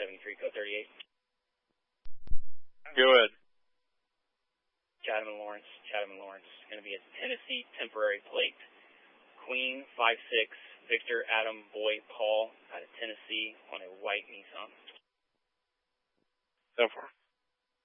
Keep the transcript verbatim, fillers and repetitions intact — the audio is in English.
seventy-three, code thirty-eight. Go ahead. Chatham and Lawrence, Chatham and Lawrence. It's going to be a Tennessee temporary plate. Queen five six, Victor Adam Boy Paul out of Tennessee on a white Nissan. So far.